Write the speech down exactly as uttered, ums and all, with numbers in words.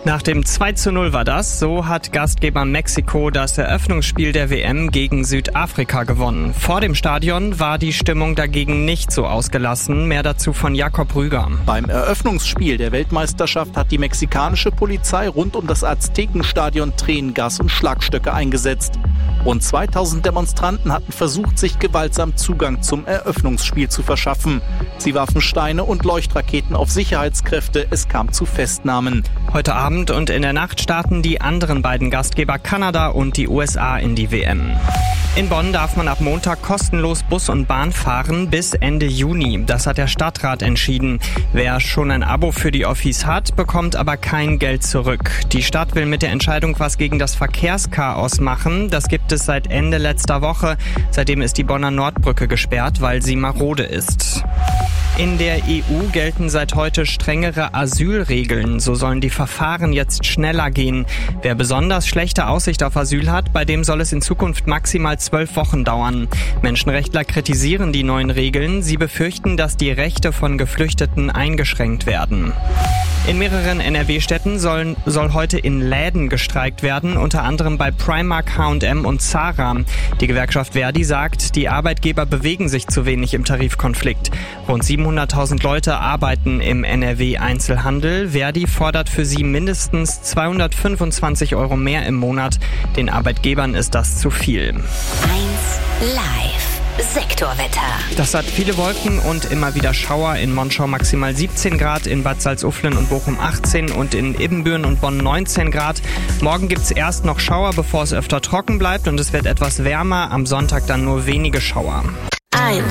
Nach dem zwei zu null war das. So hat Gastgeber Mexiko das Eröffnungsspiel der W M gegen Südafrika gewonnen. Vor dem Stadion war die Stimmung dagegen nicht so ausgelassen. Mehr dazu von Jakob Rüger. Beim Eröffnungsspiel der Weltmeisterschaft hat die mexikanische Polizei rund um das Aztekenstadion Tränengas und Schlagstöcke eingesetzt. Rund zweitausend Demonstranten hatten versucht, sich gewaltsam Zugang zum Eröffnungsspiel zu verschaffen. Sie warfen Steine und Leuchtraketen auf Sicherheitskräfte. Es kam zu Festnahmen. Heute Abend und in der Nacht starten die anderen beiden Gastgeber Kanada und die U S A in die W M. In Bonn darf man ab Montag kostenlos Bus und Bahn fahren bis Ende Juni. Das hat der Stadtrat entschieden. Wer schon ein Abo für die Öffis hat, bekommt aber kein Geld zurück. Die Stadt will mit der Entscheidung was gegen das Verkehrschaos machen. Das gibt es seit Ende letzter Woche. Seitdem ist die Bonner Nordbrücke gesperrt, weil sie marode ist. In der E U gelten seit heute strengere Asylregeln. So sollen die Verfahren jetzt schneller gehen. Wer besonders schlechte Aussicht auf Asyl hat, bei dem soll es in Zukunft maximal zwölf Wochen dauern. Menschenrechtler kritisieren die neuen Regeln. Sie befürchten, dass die Rechte von Geflüchteten eingeschränkt werden. In mehreren N R W-Städten sollen, soll heute in Läden gestreikt werden, unter anderem bei Primark, H und M und Zara. Die Gewerkschaft Verdi sagt, die Arbeitgeber bewegen sich zu wenig im Tarifkonflikt. Rund siebenhunderttausend Leute arbeiten im N R W-Einzelhandel. Verdi fordert für sie mindestens zweihundertfünfundzwanzig Euro mehr im Monat. Den Arbeitgebern ist das zu viel. eins Live. Sektorwetter. Das hat viele Wolken und immer wieder Schauer. In Monschau maximal siebzehn Grad, in Bad Salzuflen und Bochum achtzehn und in Ibbenbüren und Bonn neunzehn Grad. Morgen gibt's erst noch Schauer, bevor es öfter trocken bleibt und es wird etwas wärmer. Am Sonntag dann nur wenige Schauer. eins